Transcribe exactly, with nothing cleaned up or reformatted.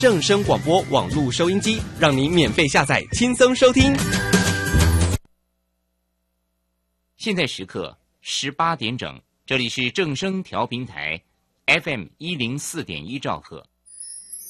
正声广播网络收音机，让你免费下载，轻松收听。 现在时刻十八点整，这里是正声调频台 F M 一零四点一兆赫。